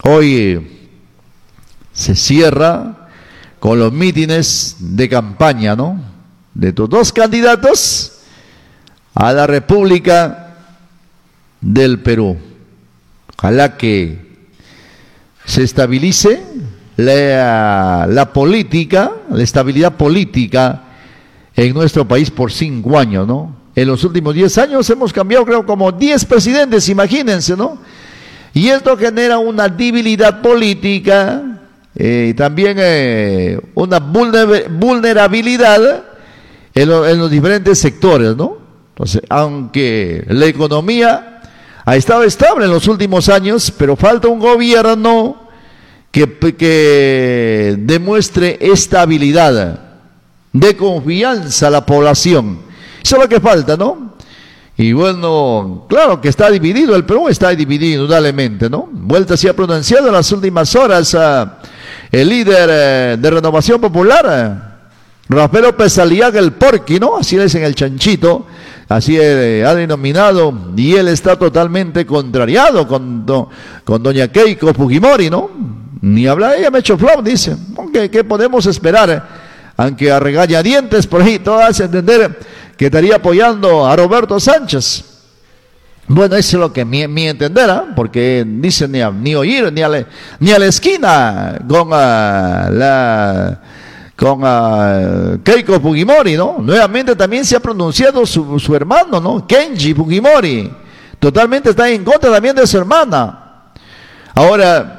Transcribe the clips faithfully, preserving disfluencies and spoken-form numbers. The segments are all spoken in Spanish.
Hoy se cierra con los mítines de campaña, ¿no?, de tus dos candidatos a la República del Perú. Ojalá que se estabilice la, la política, la estabilidad política en nuestro país por cinco años, ¿no? En los últimos diez años hemos cambiado, creo, como diez presidentes, imagínense, ¿no? Y esto genera una debilidad política y eh, también eh, una vulnerabilidad en, lo, en los diferentes sectores, ¿no? Entonces, aunque la economía ha estado estable en los últimos años, pero falta un gobierno que, que demuestre estabilidad, de confianza a la población. Eso es lo que falta, ¿no? Y bueno, claro que está dividido, el Perú está dividido indudablemente, ¿no? Vuelta se ha pronunciado en las últimas horas uh, el líder uh, de Renovación Popular, uh, Rafael López Aliaga, el Porqui, ¿no? Así es en el chanchito, así eh, ha denominado, y él está totalmente contrariado con, do, con doña Keiko Fujimori, ¿no? Ni habla, ella me echó flop, dice, ¿qué, qué podemos esperar? Aunque a regañadientes por ahí, todo hace entender que estaría apoyando a Roberto Sánchez. Bueno, eso es lo que mi, mi entender, ¿eh? Porque dicen ni, a, ni oír, ni a, la, ni a la esquina con uh, la... con uh, Keiko Fujimori, ¿no? Nuevamente también se ha pronunciado su, su hermano, ¿no? Kenji Fujimori, totalmente está en contra también de su hermana. Ahora,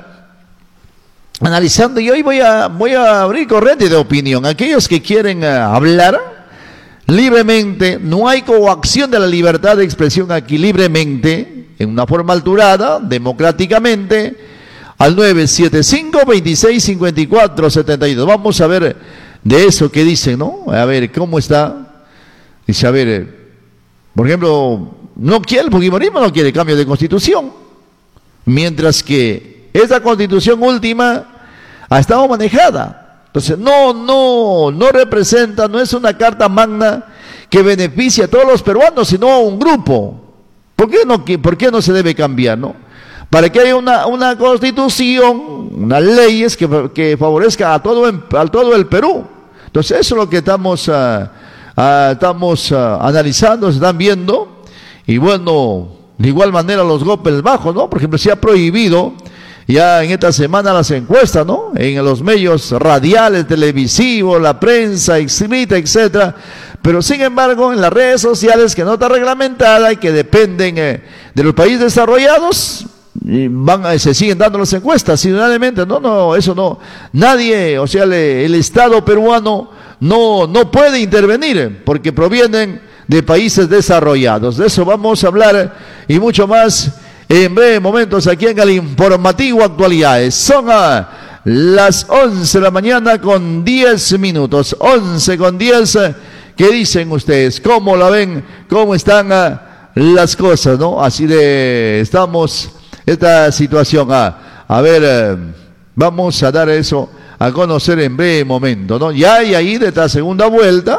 analizando, y hoy voy a, voy a abrir corriente de opinión. Aquellos que quieren uh, hablar libremente, no hay coacción de la libertad de expresión aquí, libremente, en una forma alturada, democráticamente, al nueve siete cinco, veintiséis, cincuenta y cuatro, setenta y dos. Vamos a ver de eso que dicen, ¿no? A ver, ¿cómo está? Dice, a ver, por ejemplo, no quiere, el fujimorismo no quiere cambio de constitución, mientras que esa constitución última ha estado manejada. Entonces, no, no, no representa, no es una carta magna que beneficie a todos los peruanos, sino a un grupo. ¿Por qué no, por qué no se debe cambiar, no? Para que haya una, una constitución, unas leyes que, que favorezcan a todo, a todo el Perú. Entonces, eso es lo que estamos, uh, uh, estamos uh, analizando, se están viendo. Y bueno, de igual manera los golpes bajos, ¿no? Por ejemplo, se ha prohibido ya en esta semana las encuestas, ¿no? En los medios radiales, televisivos, la prensa escrita, etcétera. Pero sin embargo, en las redes sociales que no está reglamentada y que dependen eh, de los países desarrollados, y van, se siguen dando las encuestas, indudablemente, no, no, eso no, nadie, o sea, le, el Estado peruano no, no puede intervenir, porque provienen de países desarrollados. De eso vamos a hablar y mucho más en breves momentos aquí en el informativo Actualidades. Son a las once de la mañana con diez minutos, once con diez. ¿Qué dicen ustedes? ¿Cómo la ven? ¿Cómo están uh, las cosas, no? Así de, estamos, esta situación, ah, a ver, eh, vamos a dar eso a conocer en breve momento, ¿no? Ya hay ahí de esta segunda vuelta,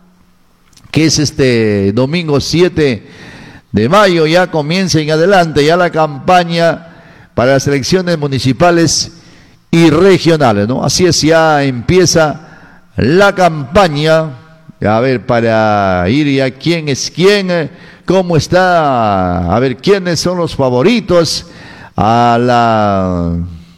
que es este domingo siete de mayo, ya comienza en adelante ya la campaña para las elecciones municipales y regionales, ¿no? Así es, ya empieza la campaña, a ver, para ir ya quién es quién, cómo está, a ver, quiénes son los favoritos a la,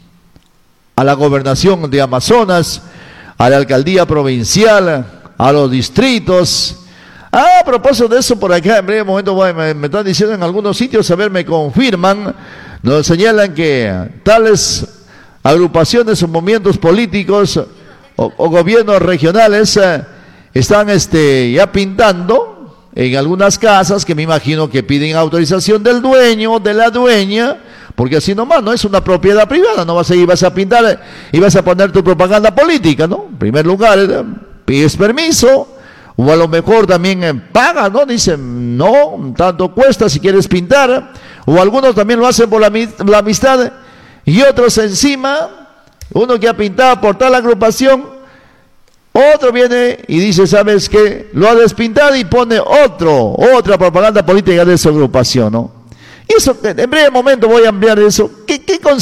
a la gobernación de Amazonas, a la alcaldía provincial, a los distritos. Ah, a propósito de eso, por acá en breve momento me, me están diciendo en algunos sitios, a ver, me confirman, nos señalan que tales agrupaciones o movimientos políticos o, o gobiernos regionales eh, están este, ya pintando en algunas casas, que me imagino que piden autorización del dueño, de la dueña, porque así nomás, no es una propiedad privada, no vas a ir, vas a pintar y vas a poner tu propaganda política, ¿no? En primer lugar, eh, pides permiso, o a lo mejor también eh, paga, ¿no? Dicen, no, tanto cuesta si quieres pintar, o algunos también lo hacen por la, la amistad, y otros encima, uno que ha pintado por tal agrupación, otro viene y dice, ¿sabes qué? Lo ha despintado y pone otro, otra propaganda política de esa agrupación, ¿no? Y eso, en breve momento voy a ampliar eso. ¿Qué, qué